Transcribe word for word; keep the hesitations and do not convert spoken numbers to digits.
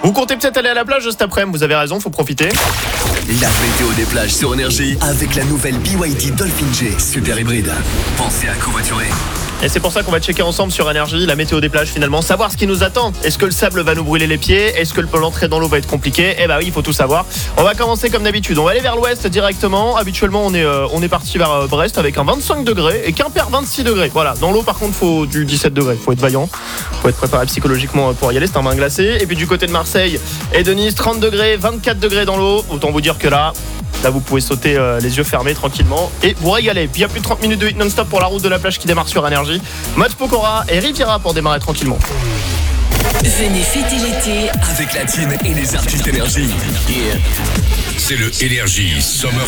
Vous comptez peut-être aller à la plage cet après-midi, vous avez raison, faut profiter. La météo des plages sur Énergie avec la nouvelle B Y D Dolphin G Super Hybride. Pensez à covoiturer. Et c'est pour ça qu'on va checker ensemble sur Énergie la météo des plages finalement, savoir ce qui nous attend. Est-ce que le sable va nous brûler les pieds? Est-ce que l'entrée dans l'eau va être compliquée? Eh bah oui, il faut tout savoir. On va commencer comme d'habitude, on va aller vers l'ouest directement. Habituellement on est, euh, on est parti vers euh, Brest avec un vingt-cinq degrés et Quimper vingt-six degrés. Voilà, dans l'eau par contre faut du dix-sept degrés, faut être vaillant, faut être préparé psychologiquement pour y aller, c'est un bain glacé. Et puis du côté de Marseille et de Nice, trente degrés, vingt-quatre degrés dans l'eau. Autant vous dire que là... Là, vous pouvez sauter euh, les yeux fermés tranquillement et vous régaler. Puis il y a plus de trente minutes de hit non-stop pour la route de la plage qui démarre sur Énergie. Mode Pokora et Riviera pour démarrer tranquillement. Venez fêter l'été Avec la team et les artistes Énergie. C'est le Énergie Summer